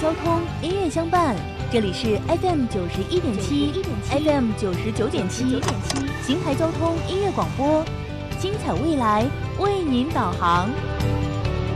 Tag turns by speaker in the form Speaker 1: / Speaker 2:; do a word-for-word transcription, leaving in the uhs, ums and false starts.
Speaker 1: 交通，音乐相伴。这里是 F M 九十一点七 ，F M 九十九点七，邢台交通音乐广播，精彩未来为您导航。